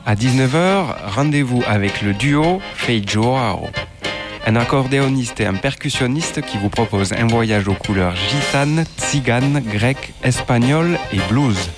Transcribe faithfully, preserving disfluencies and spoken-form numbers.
À dix-neuf heures, rendez-vous avec le duo Fei Joao, un accordéoniste et un percussionniste qui vous propose un voyage aux couleurs gitanes, tziganes, grecques, espagnoles et blues.